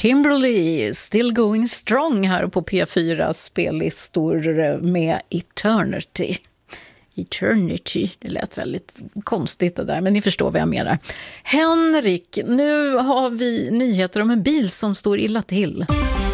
Kimberly, still going strong här på P4 spellistor med Eternity. Eternity, det lät väldigt konstigt det där, men ni förstår vad jag menar. Henrik, nu har vi nyheter om en bil som står illa till.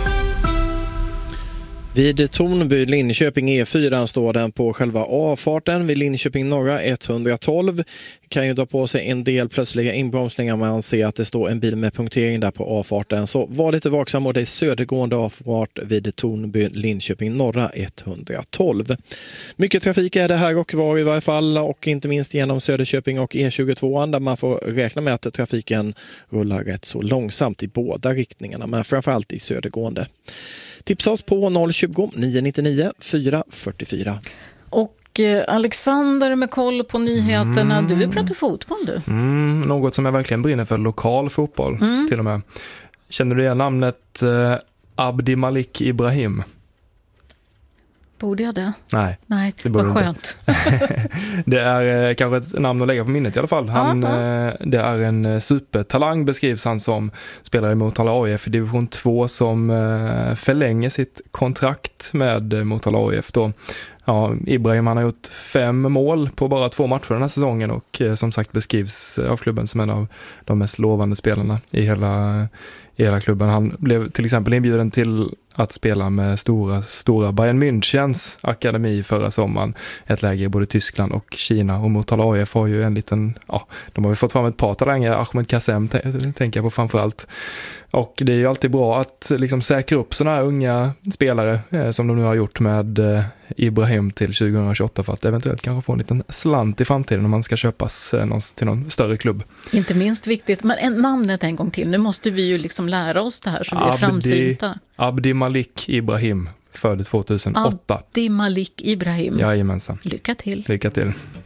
Vid Tornby, Linköping E4 står den på själva avfarten vid Linköping norra 112. Kan ju dra på sig en del plötsliga inbromsningar, man ser att det står en bil med punktering där på avfarten. Så var lite vaksam, och det är södergående avfart vid Tornby, Linköping norra 112. Mycket trafik är det här och var i varje fall, och inte minst genom Söderköping och E22 där man får räkna med att trafiken rullar rätt så långsamt i båda riktningarna, men framförallt i södergående. Tipsa oss på 020 999 444. Och Alexander med koll på nyheterna. Du pratar fotboll du. Något som jag verkligen brinner för, lokal fotboll till och med. Känner du igen namnet Abdi Malik Ibrahim? Borde jag det? Nej, det var skönt. Det är kanske ett namn att lägga på minnet i alla fall. Det är en supertalang, beskrivs han som, spelar i Motala AIF i division 2 som förlänger sitt kontrakt med Motala AIF då. Ja, Ibrahim, han har gjort 5 mål på bara 2 matcher den här säsongen och som sagt beskrivs av klubben som en av de mest lovande spelarna i hela klubben. Han blev till exempel inbjuden till att spela med stora Bayern Münchens akademi förra sommaren. Ett läge i både Tyskland och Kina. Och Motala AIF har ju en liten, de har ju fått fram ett par talanger. Ahmed Kassem tänker jag på framförallt. Och det är ju alltid bra att liksom säkra upp sådana här unga spelare som de nu har gjort med Ibrahim till 2028 för att eventuellt kanske få en liten slant i framtiden om man ska köpas till någon större klubb. Inte minst viktigt, men namnet en gång till. Nu måste vi ju liksom lära oss det här så vi är framsynta. Abdi Malik Ibrahim, född 2008. Abdi Malik Ibrahim. Jajamensan. Lycka till. Lycka till.